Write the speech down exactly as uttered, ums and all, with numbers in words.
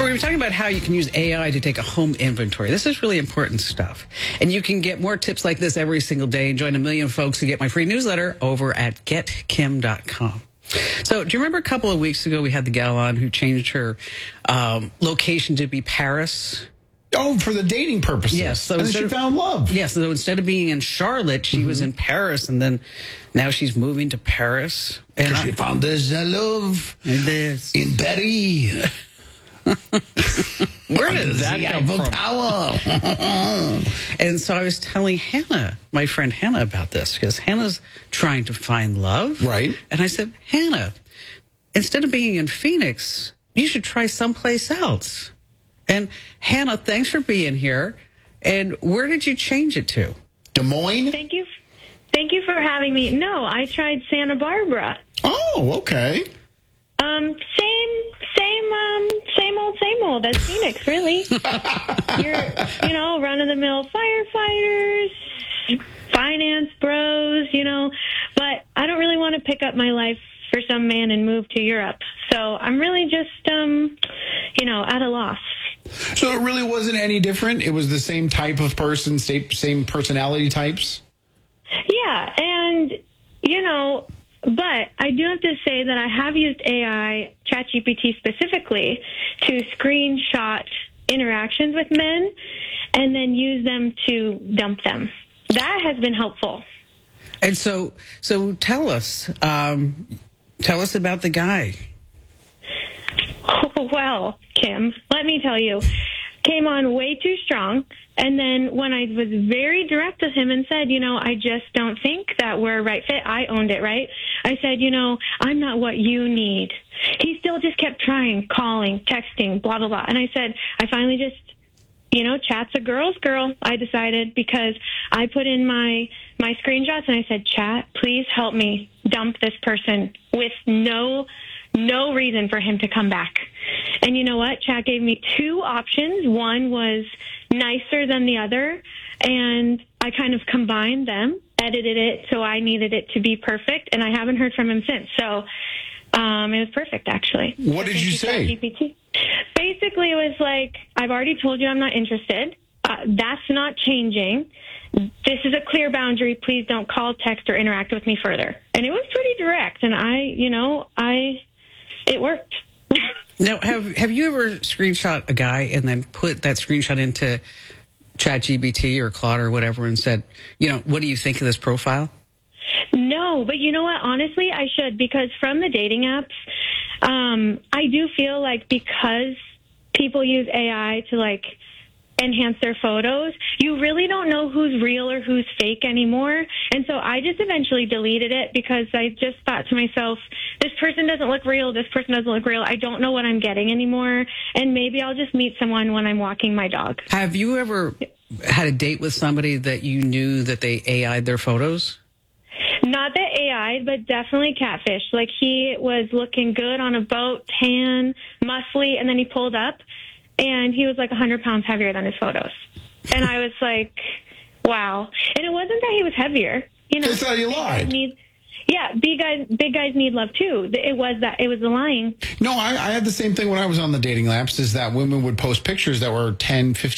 we were talking about how you can use A I to take a home inventory. This is really important stuff. And you can get more tips like this every single day and join a million folks who get my free newsletter over at get kim dot com. So do you remember a couple of weeks ago we had the gal on who changed her um, location to be Paris? Oh, for the dating purposes. Yes. So and then she of, found love. Yes. So instead of being in Charlotte, she mm-hmm. was in Paris. And then now she's moving to Paris. And she I, found this uh, love this. in Paris. Where did that come from? Tower. And so I was telling Hannah, my friend Hannah, about this because Hannah's trying to find love. Right. And I said, Hannah, instead of being in Phoenix, you should try someplace else. And Hannah, thanks for being here. And where did you change it to? Des Moines? Thank you. Thank you for having me. No, I tried Santa Barbara. Oh, okay. Um, same, same, um, same old, same old as Phoenix, really. You're, you know, run-of-the-mill firefighters, finance bros, you know. But I don't really want to pick up my life for some man and move to Europe. So I'm really just, um, you know, at a loss. So it really wasn't any different? It was the same type of person, same personality types? Yeah, and, you know, but I do have to say that I have used A I, ChatGPT specifically, to screenshot interactions with men and then use them to dump them. That has been helpful. And so, so tell us, um, tell us about the guy. Oh, well, Kim, let me tell you, came on way too strong. And then when I was very direct with him and said, you know, I just don't think that we're a right fit, I owned it, right? I said, you know, I'm not what you need. He still just kept trying, calling, texting, blah, blah, blah. And I said, I finally just, you know, chat's a girl's girl, I decided, because I put in my, my screenshots and I said, chat, please help me dump this person with no No reason for him to come back. And you know what? Chat gave me two options. One was nicer than the other, and I kind of combined them, edited it so I needed it to be perfect, and I haven't heard from him since. So um, it was perfect, actually. What did you say? G P T. Basically, it was like, I've already told you I'm not interested. Uh, that's not changing. This is a clear boundary. Please don't call, text, or interact with me further. And it was pretty direct, and I, you know, I... It worked. Now, have have you ever screenshot a guy and then put that screenshot into ChatGPT or Claude or whatever and said, you know, what do you think of this profile? No, but you know what? Honestly, I should, because from the dating apps, um, I do feel like because people use A I to, like, enhance their photos, you really don't know who's real or who's fake anymore. And so I just eventually deleted it because I just thought to myself, this person doesn't look real, this person doesn't look real, I don't know what I'm getting anymore, and maybe I'll just meet someone when I'm walking my dog. Have you ever had a date with somebody that you knew that they A I'd their photos? Not that A I'd, but definitely catfish. Like, he was looking good on a boat, tan, muscly, and then he pulled up, and he was like one hundred pounds heavier than his photos. And I was like, wow. And it wasn't that he was heavier. You know, that's how you lied. Need, yeah, big guys, big guys need love too. It was that, it was the lying. No, I, I had the same thing when I was on the dating apps, is that women would post pictures that were ten, fifteen